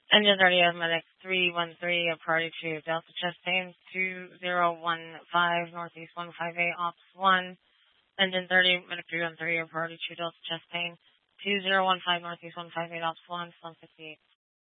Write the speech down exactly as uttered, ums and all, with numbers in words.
Engine thirty of medic three one three, a priority to Delta chest pain two zero one five, Northeast one five eight, Ops one. Engine thirty, medic three one three, a priority to Delta chest pain two zero one five, Northeast one five eight, Ops one, one fifty-eight.